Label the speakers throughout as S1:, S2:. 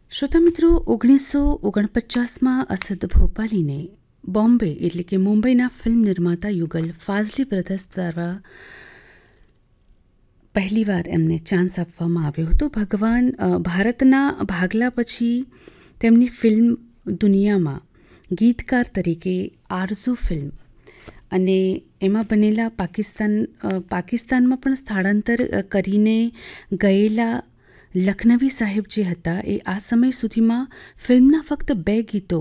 S1: શ્રોતા મિત્રો, 1949માં અસદ ભોપાલીને બોમ્બે એટલે કે મુંબઈના ફિલ્મ નિર્માતા યુગલ ફાઝલી બ્રધર્સ દ્વારા પહેલીવાર એમને ચાન્સ આપવામાં આવ્યો હતો. ભારતના ભાગલા પછી તેમની ફિલ્મ દુનિયામાં ગીતકાર તરીકે આરઝુ ફિલ્મ અને એમાં બનેલા પાકિસ્તાનમાં પણ સ્થળાંતર કરીને ગયેલા લખનવી સાહેબ જે હતા એ આ સમય સુધીમાં ફિલ્મના ફક્ત 2 ગીતો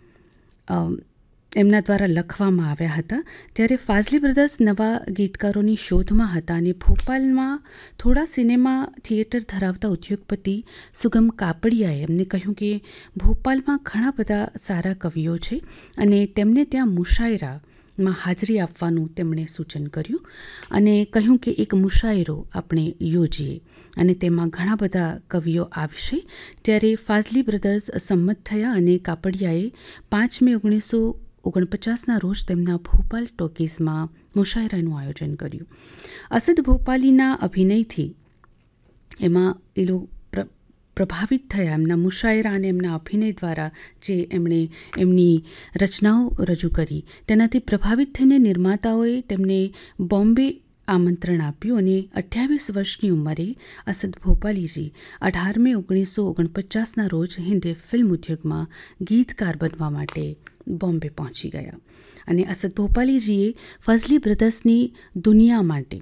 S1: એમના દ્વારા લખવામાં આવ્યા હતા. ત્યારે ફાઝલી બ્રધર્સ નવા ગીતકારોની શોધમાં હતા અને ભોપાલમાં થોડા સિનેમા થિયેટર ધરાવતા ઉદ્યોગપતિ સુગમ કાપડિયાએ એમને કહ્યું કે ભોપાલમાં ઘણા બધા સારા કવિઓ છે અને તેમને ત્યાં મુશાયરામાં હાજરી આપવાનું તેમણે સૂચન કર્યું અને કહ્યું કે એક મુશાયરો આપણે યોજીએ અને તેમાં ઘણા બધા કવિઓ આવશે. ત્યારે ફાઝલી બ્રધર્સ સંમત થયા અને કાપડિયાએ 5 મે 1949ના રોજ તેમના ભોપાલ ટોકીઝમાં મુશાયરાનું આયોજન કર્યું. અસદ ભોપાલીના અભિનયથી એમાં એ લોકો પ્રભાવિત થયા. એમના મુશાયરા અને એમના અભિનય દ્વારા જે એમણે એમની રચનાઓ રજૂ કરી તેનાથી પ્રભાવિત થઈને નિર્માતાઓએ તેમને બોમ્બે આમંત્રણ આપ્યું અને 28 વર્ષની ઉંમરે અસદ ભોપાલીજી 18 મે 1949ના રોજ હિન્દી ફિલ્મ ઉદ્યોગમાં ગીતકાર બનવા માટે બોમ્બે પહોંચી ગયા. અને અસદ ભોપાલીજીએ ફઝલી બ્રધર્સની દુનિયા માટે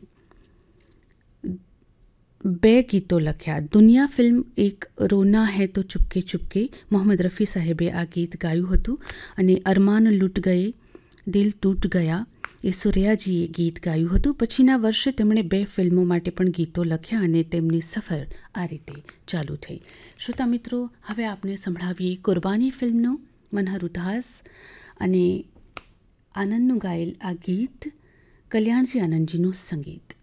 S1: 2 ગીતો લખ્યા. દુનિયા ફિલ્મ એક રોના હૈ તો ચુપકે ચુપકે મોહમ્મદ રફી સાહેબે આ ગીત ગાયું હતું અને અરમાન લૂટ ગયે દિલ તૂટ ગયા એ સુરૈયાજીએ ગીત ગાયું હતું. પછીના વર્ષે તેમણે 2 ફિલ્મો માટે પણ ગીતો લખ્યા અને તેમની સફર આ રીતે ચાલુ થઈ. શ્રોતા મિત્રો, હવે આપને સંભળાવીએ કુરબાની ફિલ્મનો મનહર ઉદાસ અને આનંદનું ગાયેલ આ ગીત, કલ્યાણજી આનંદજીનું સંગીત.